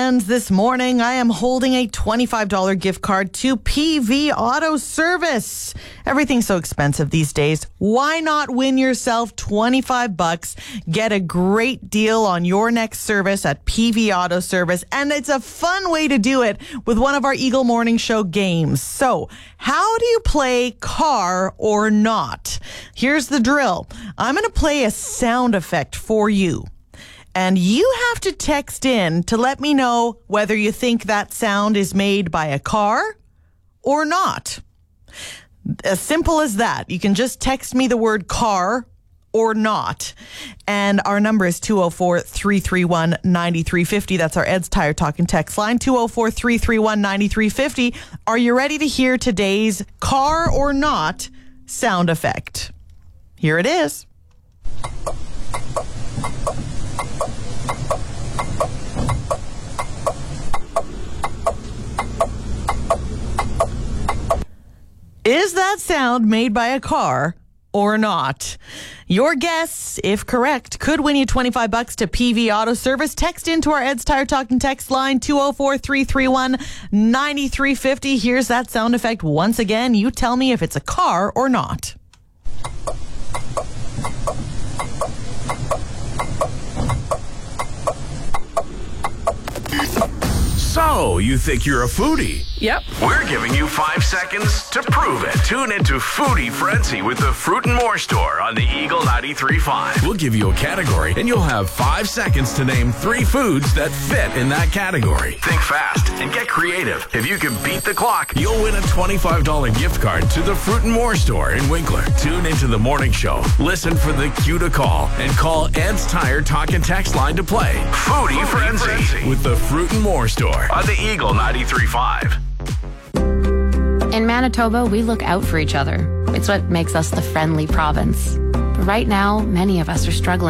And this morning, I am holding a $25 gift card to PV Auto Service. Everything's so expensive these days. Why not win yourself $25? Get a great deal on your next service at PV Auto Service. And it's a fun way to do it with one of our Eagle Morning Show games. So, how do you play car or not? Here's the drill. I'm going to play a sound effect for you. And you have to text in to let me know whether you think that sound is made by a car or not. As simple as that. You can just text me the word car or not. And our number is 204-331-9350. That's our Ed's Tire Talk and Text line, 204-331-9350. Are you ready to hear today's car or not sound effect? Here it is. Is that sound made by a car or not? Your guess, if correct, could win you $25 to PV Auto Service. Text into our Ed's Tire Talk and Text line, 204-331-9350. Here's that sound effect once again. You tell me if it's a car or not. So, you think you're a foodie? Yep. We're giving you 5 seconds to prove it. Tune into Foodie Frenzy with the Fruit and More Store on the Eagle 93.5. We'll give you a category, and you'll have 5 seconds to name 3 foods that fit in that category. Think fast and get creative. If you can beat the clock, you'll win a $25 gift card to the Fruit and More Store in Winkler. Tune into the morning show. Listen for the cue to call, and call Ed's Tire Talk and Text line to play Foodie Frenzy with the Fruit and More Store on the Eagle 93.5. In Manitoba, we look out for each other. It's what makes us the friendly province. But right now, many of us are struggling